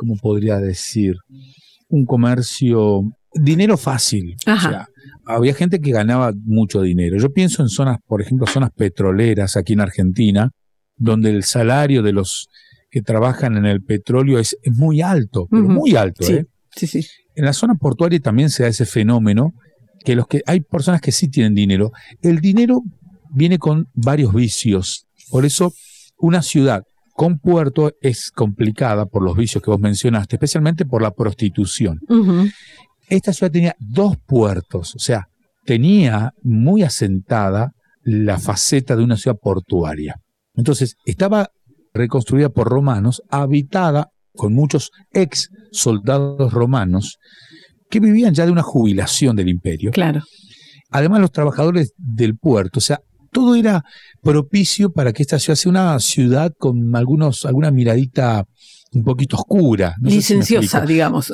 ¿cómo podría decir? Un comercio, dinero fácil. Ajá. O sea, había gente que ganaba mucho dinero. Yo pienso en zonas, por ejemplo, zonas petroleras aquí en Argentina, donde el salario de los que trabajan en el petróleo es muy alto, pero muy alto, Sí, ¿eh? sí. En la zona portuaria también se da ese fenómeno, que hay personas que sí tienen dinero. El dinero viene con varios vicios. Por eso, una ciudad con puerto es complicada por los vicios que vos mencionaste, especialmente por la prostitución. Esta ciudad tenía 2 puertos, o sea, tenía muy asentada la faceta de una ciudad portuaria. Entonces, estaba reconstruida por romanos, habitada con muchos ex soldados romanos que vivían ya de una jubilación del imperio. Claro. Además, los trabajadores del puerto, o sea, todo era propicio para que esta ciudad sea una ciudad con alguna miradita un poquito oscura. No licenciosa, digamos.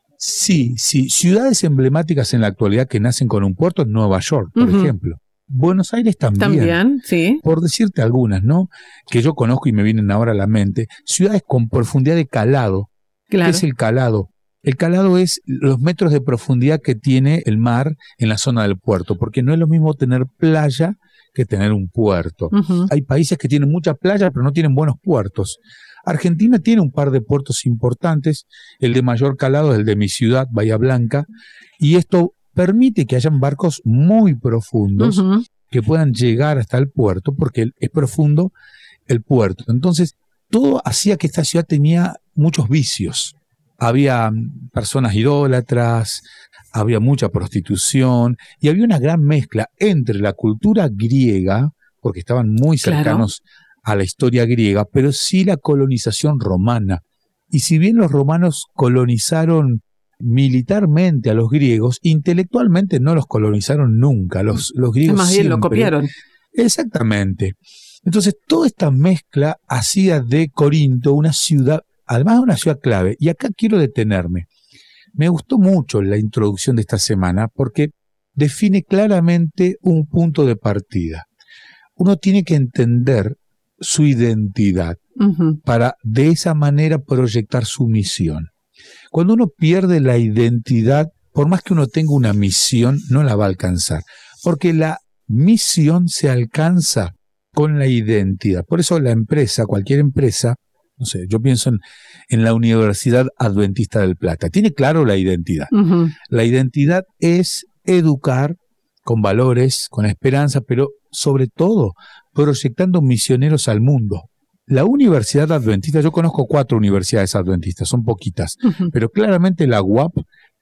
Sí. Ciudades emblemáticas en la actualidad que nacen con un puerto, Nueva York, por ejemplo. Buenos Aires también. También, sí. Por decirte algunas, ¿no? Que yo conozco y me vienen ahora a la mente. Ciudades con profundidad de calado. Claro. ¿Qué es el calado? El calado es los metros de profundidad que tiene el mar en la zona del puerto, porque no es lo mismo tener playa que tener un puerto. Hay países que tienen mucha playa, pero no tienen buenos puertos. Argentina tiene un par de puertos importantes, el de mayor calado es el de mi ciudad, Bahía Blanca, y esto permite que hayan barcos muy profundos que puedan llegar hasta el puerto, porque es profundo el puerto. Entonces, todo hacía que esta ciudad tenía muchos vicios. Había personas idólatras, había mucha prostitución, y había una gran mezcla entre la cultura griega, porque estaban muy cercanos a la historia griega, pero sí la colonización romana. Y si bien los romanos colonizaron militarmente a los griegos, intelectualmente no los colonizaron nunca. Los griegos más bien lo copiaron. Exactamente. Entonces, toda esta mezcla hacía de Corinto una ciudad, además de una ciudad clave. Y acá quiero detenerme. Me gustó mucho la introducción de esta semana porque define claramente un punto de partida. Uno tiene que entender su identidad para de esa manera proyectar su misión. Cuando uno pierde la identidad, por más que uno tenga una misión, no la va a alcanzar, porque la misión se alcanza con la identidad. Por eso la empresa, cualquier empresa, no sé, yo pienso en la Universidad Adventista del Plata, tiene claro la identidad. La identidad es educar con valores, con esperanza, pero sobre todo proyectando misioneros al mundo. La Universidad Adventista, yo conozco 4 universidades adventistas, son poquitas, pero claramente la UAP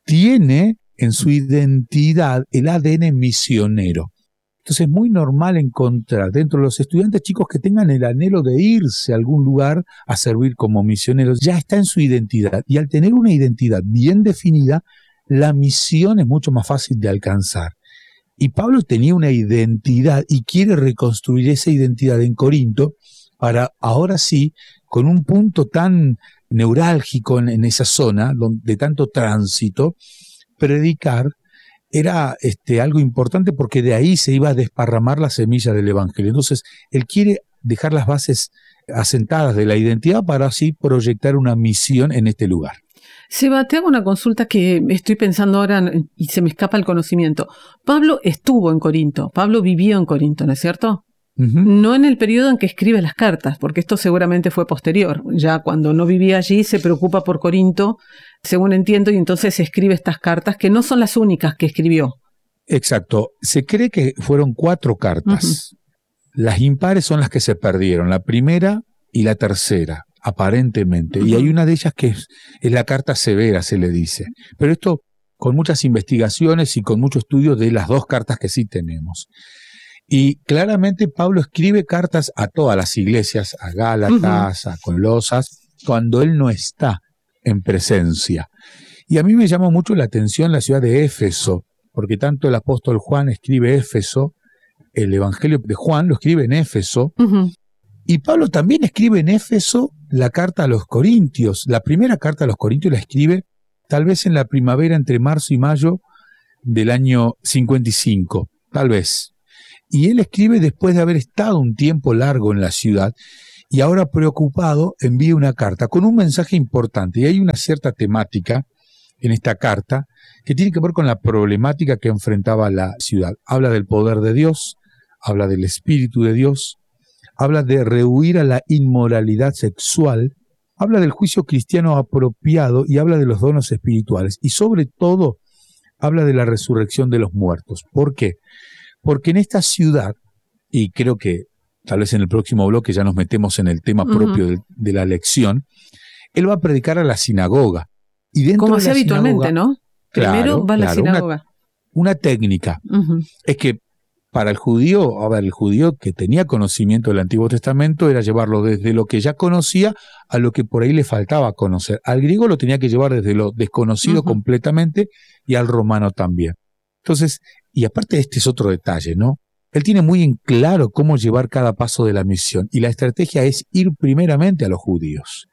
tiene en su identidad el ADN misionero. Entonces es muy normal encontrar dentro de los estudiantes chicos que tengan el anhelo de irse a algún lugar a servir como misioneros. Ya está en su identidad, y al tener una identidad bien definida, la misión es mucho más fácil de alcanzar. Y Pablo tenía una identidad y quiere reconstruir esa identidad en Corinto para ahora sí, con un punto tan neurálgico en esa zona de tanto tránsito, predicar era algo importante porque de ahí se iba a desparramar la semilla del Evangelio. Entonces, él quiere dejar las bases asentadas de la identidad para así proyectar una misión en este lugar. Seba, te hago una consulta que estoy pensando ahora y se me escapa el conocimiento. Pablo estuvo en Corinto, Pablo vivió en Corinto, ¿no es cierto? No en el periodo en que escribe las cartas, porque esto seguramente fue posterior. Ya cuando no vivía allí se preocupa por Corinto, según entiendo, y entonces escribe estas cartas que no son las únicas que escribió. Exacto. Se cree que fueron 4 cartas. Las impares son las que se perdieron, la primera y la tercera, aparentemente. Y hay una de ellas que es la carta severa, se le dice. Pero esto con muchas investigaciones y con mucho estudio de las 2 cartas que sí tenemos. Y claramente Pablo escribe cartas a todas las iglesias, a Gálatas, a Colosas, cuando él no está en presencia. Y a mí me llamó mucho la atención la ciudad de Éfeso, porque tanto el apóstol Juan escribe Éfeso, el Evangelio de Juan lo escribe en Éfeso, y Pablo también escribe en Éfeso la carta a los Corintios. La primera carta a los Corintios la escribe tal vez en la primavera, entre marzo y mayo del año 55, tal vez. Y él escribe después de haber estado un tiempo largo en la ciudad, y ahora preocupado envía una carta con un mensaje importante. Y hay una cierta temática en esta carta que tiene que ver con la problemática que enfrentaba la ciudad. Habla del poder de Dios, habla del Espíritu de Dios, habla de rehuir a la inmoralidad sexual, habla del juicio cristiano apropiado y habla de los dones espirituales. Y sobre todo, habla de la resurrección de los muertos. ¿Por qué? Porque en esta ciudad, y creo que tal vez en el próximo bloque ya nos metemos en el tema propio de la lección, él va a predicar a la sinagoga. Y dentro como de hace la habitualmente, sinagoga, ¿no? Primero va a la sinagoga. Una técnica. Es que para el judío, el judío que tenía conocimiento del Antiguo Testamento era llevarlo desde lo que ya conocía a lo que por ahí le faltaba conocer. Al griego lo tenía que llevar desde lo desconocido completamente y al romano también. Entonces, y aparte este es otro detalle, ¿no? Él tiene muy en claro cómo llevar cada paso de la misión y la estrategia es ir primeramente a los judíos.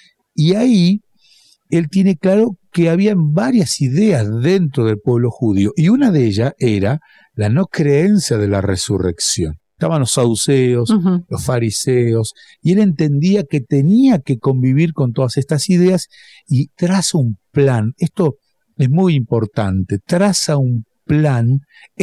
Y ahí él tiene claro que había varias ideas dentro del pueblo judío y una de ellas era la no creencia de la resurrección. Estaban los saduceos, los fariseos, y él entendía que tenía que convivir con todas estas ideas y traza un plan. Esto es muy importante, traza un plan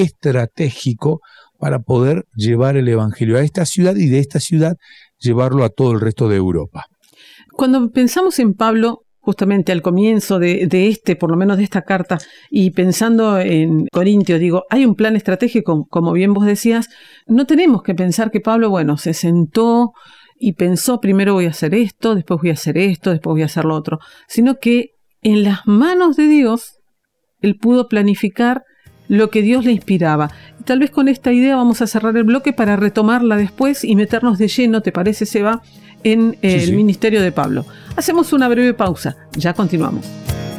estratégico para poder llevar el evangelio a esta ciudad y de esta ciudad llevarlo a todo el resto de Europa. Cuando pensamos en Pablo, justamente al comienzo de por lo menos de esta carta, y pensando en Corintio, digo, hay un plan estratégico, como bien vos decías, no tenemos que pensar que Pablo, se sentó y pensó, primero voy a hacer esto, después voy a hacer esto, después voy a hacer lo otro, sino que en las manos de Dios, él pudo planificar lo que Dios le inspiraba. Y tal vez con esta idea vamos a cerrar el bloque para retomarla después y meternos de lleno, ¿te parece, Seba?, en el ministerio de Pablo. Hacemos una breve pausa, ya continuamos.